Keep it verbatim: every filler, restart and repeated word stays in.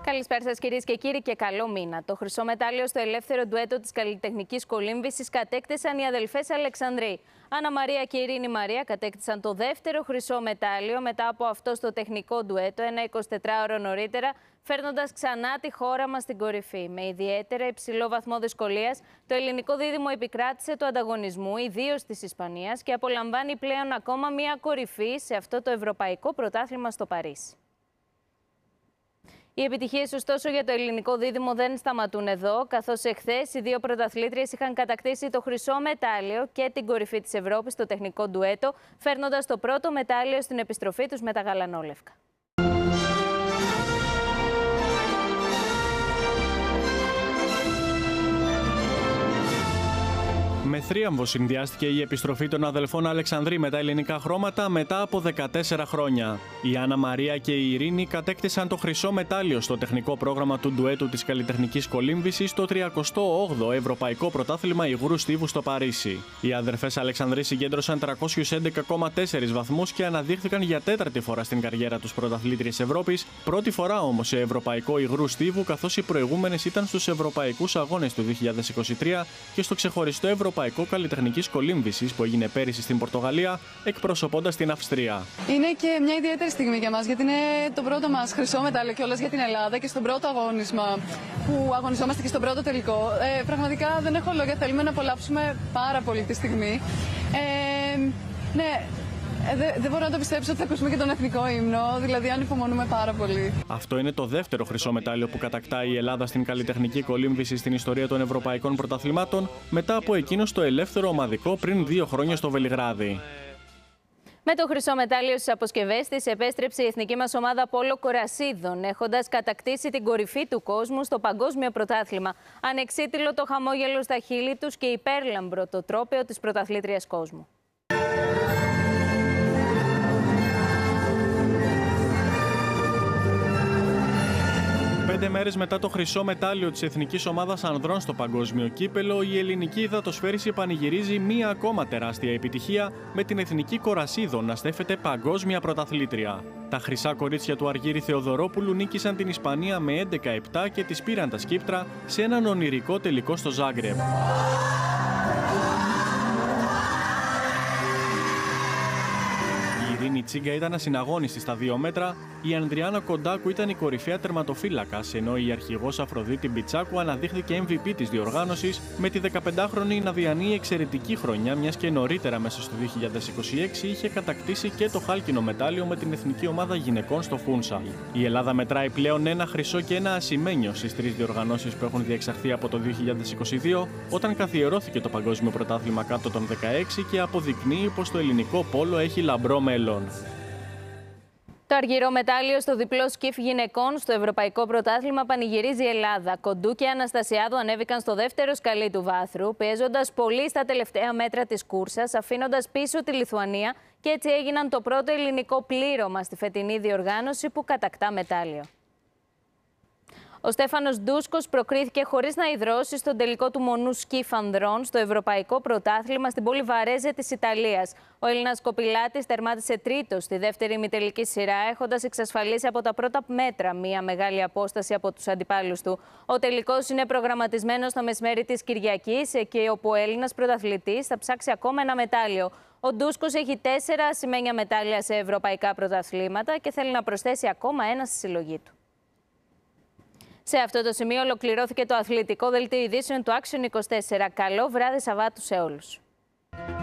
Καλησπέρα σας κυρίες και κύριοι και καλό μήνα. Το χρυσό μετάλλιο στο ελεύθερο ντουέτο της καλλιτεχνικής κολύμβησης κατέκτησαν οι αδελφές Αλεξανδρή. Άννα Μαρία και Ειρήνη Μαρία κατέκτησαν το δεύτερο χρυσό μετάλλιο μετά από αυτό στο τεχνικό ντουέτο ένα εικοσιτετράωρο νωρίτερα, φέρνοντας ξανά τη χώρα μας στην κορυφή. Με ιδιαίτερα υψηλό βαθμό δυσκολίας, το ελληνικό δίδυμο επικράτησε του ανταγωνισμού, ιδίως της Ισπανίας, και απολαμβάνει πλέον ακόμα μία κορυφή σε αυτό το ευρωπαϊκό πρωτάθλημα στο Παρίσι. Οι επιτυχίες, ωστόσο, για το ελληνικό δίδυμο δεν σταματούν εδώ, καθώς εχθές οι δύο πρωταθλήτριες είχαν κατακτήσει το χρυσό μετάλλιο και την κορυφή της Ευρώπης στο τεχνικό ντουέτο, φέρνοντας το πρώτο μετάλλιο στην επιστροφή τους με τα γαλανόλευκα. Με θρίαμβο συνδυάστηκε η επιστροφή των αδελφών Αλεξανδρή με τα ελληνικά χρώματα μετά από δεκατέσσερα χρόνια. Η Άννα Μαρία και η Ειρήνη κατέκτησαν το χρυσό μετάλλιο στο τεχνικό πρόγραμμα του ντουέτου της καλλιτεχνικής κολύμβησης στο τριακοστό όγδοο Ευρωπαϊκό Πρωτάθλημα Υγρού Στίβου στο Παρίσι. Οι αδερφές Αλεξανδρή συγκέντρωσαν τριακόσιους έντεκα κόμμα τέσσερα βαθμούς και αναδείχθηκαν για τέταρτη φορά στην καριέρα τους πρωταθλήτριες Ευρώπης, πρώτη φορά όμως σε Ευρωπαϊκό Υγρού Στίβου, καθώς οι προηγούμενες ήταν στους Ευρωπαϊκούς Αγώνες του δύο χιλιάδες είκοσι τρία και στο ξεχωριστό Ευρωπαϊκό Καλλιτεχνικής Κολύμβησης που έγινε πέρυσι στην Πορτογαλία, εκπροσωπώντας την Αυστρία. Είναι και μια ιδιαίτερη στιγμή για μας, γιατί είναι το πρώτο μας χρυσό μετάλλιο κιόλας για την Ελλάδα και στον πρώτο αγώνισμα που αγωνιζόμαστε και στον πρώτο τελικό. Ε, πραγματικά δεν έχω λόγια, θέλουμε να απολαύσουμε πάρα πολύ τη στιγμή. Ε, ναι. Δεν δε μπορώ να το πιστέψω ότι θα ακούσουμε και τον εθνικό ύμνο, δηλαδή ανυπομονούμε πάρα πολύ. Αυτό είναι το δεύτερο χρυσό μετάλλιο που κατακτάει η Ελλάδα στην καλλιτεχνική κολύμβηση στην ιστορία των ευρωπαϊκών πρωταθλημάτων, μετά από εκείνο στο ελεύθερο ομαδικό πριν δύο χρόνια στο Βελιγράδι. Με το χρυσό μετάλλιο στις αποσκευές της επέστρεψε η εθνική μας ομάδα πόλο κορασίδων, έχοντας κατακτήσει την κορυφή του κόσμου στο παγκόσμιο πρωτάθλημα. Ανεξίτηλο το χαμόγελο στα χείλη τους και υπέρλαμπρο το τρόπαιο της πρωταθλήτριας κόσμου. Πέντε μέρες μετά το χρυσό μετάλλιο της εθνικής ομάδας ανδρών στο παγκόσμιο κύπελο, η ελληνική υδατοσφαίριση πανηγυρίζει μία ακόμα τεράστια επιτυχία, με την εθνική Κορασίδων να στέφεται παγκόσμια πρωταθλήτρια. Τα χρυσά κορίτσια του Αργύρη Θεοδωρόπουλου νίκησαν την Ισπανία με έντεκα επτά και τις πήραν τα σκύπτρα σε έναν ονειρικό τελικό στο Ζάγκρεπ. Η Ειρήνη Τσίγκα ήταν ασυναγώνιστη στα δύο μέτρα, η Ανδριάννα Κοντάκου ήταν η κορυφαία τερματοφύλακας, ενώ η αρχηγός Αφροδίτη Μπιτσάκου αναδείχθηκε εμ βι πι της διοργάνωσης, με τη δεκαπεντάχρονη Ναδιανή εξαιρετική χρονιά, μιας και νωρίτερα μέσα στο δύο χιλιάδες είκοσι έξι είχε κατακτήσει και το χάλκινο μετάλλιο με την εθνική ομάδα γυναικών στο Φούνσαλ. Η Ελλάδα μετράει πλέον ένα χρυσό και ένα ασημένιο στις τρεις διοργανώσεις που έχουν διεξαχθεί από το δύο χιλιάδες είκοσι δύο, όταν καθιερώθηκε το Παγκόσμιο Πρωτάθλημα κάτω των δεκαέξι και αποδεικνύει πως το ελληνικό πόλο έχει λαμπρό μέλλον. Το αργυρό μετάλλιο στο διπλό σκιφ γυναικών στο Ευρωπαϊκό Πρωτάθλημα πανηγυρίζει η Ελλάδα. Κοντού και Αναστασιάδου ανέβηκαν στο δεύτερο σκαλί του βάθρου, πιέζοντας πολύ στα τελευταία μέτρα της κούρσας, αφήνοντας πίσω τη Λιθουανία, και έτσι έγιναν το πρώτο ελληνικό πλήρωμα στη φετινή διοργάνωση που κατακτά μετάλλιο. Ο Στέφανος Ντούσκος προκρίθηκε χωρίς να ιδρώσει στον τελικό του μονού σκιφ ανδρών στο Ευρωπαϊκό Πρωτάθλημα στην πόλη Βαρέζε της Ιταλίας. Ο Έλληνας κοπηλάτης τερμάτισε τρίτος στη δεύτερη ημιτελική σειρά, έχοντας εξασφαλίσει από τα πρώτα μέτρα μία μεγάλη απόσταση από τους αντιπάλους του. Ο τελικός είναι προγραμματισμένος το μεσημέρι της Κυριακής, εκεί όπου ο Έλληνας πρωταθλητής θα ψάξει ακόμα ένα μετάλλιο. Ο Ντούσκος έχει τέσσερα ασημένια μετάλλια σε ευρωπαϊκά πρωταθλήματα και θέλει να προσθέσει ακόμα ένα στη συλλογή του. Σε αυτό το σημείο ολοκληρώθηκε το αθλητικό δελτίο ειδήσεων του Action είκοσι τέσσερα. Καλό βράδυ Σαββάτου σε όλους.